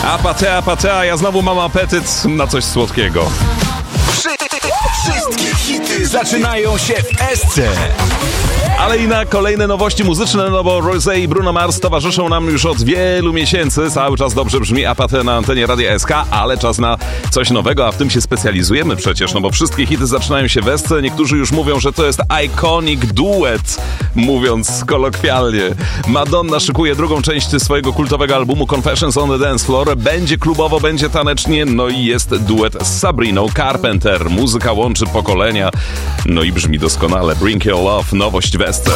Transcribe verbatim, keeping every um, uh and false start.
Apatea, apatea, ja znowu mam apetyt na coś słodkiego. Wszystkie hity zaczynają się w Esce. Ale i na kolejne nowości muzyczne, no bo Rosé i Bruno Mars towarzyszą nam już od wielu miesięcy. Cały czas dobrze brzmi Apatea na antenie Radia S K, ale czas na coś nowego, a w tym się specjalizujemy przecież, no bo wszystkie hity zaczynają się w Esce. Niektórzy już mówią, że to jest iconic duet, mówiąc kolokwialnie. Madonna szykuje drugą część swojego kultowego albumu Confessions on the Dance Floor. Będzie klubowo, będzie tanecznie, no i jest duet z Sabriną Carpenter. Muzyka łączy pokolenia, no i brzmi doskonale. Bring Your Love, nowość w Esce.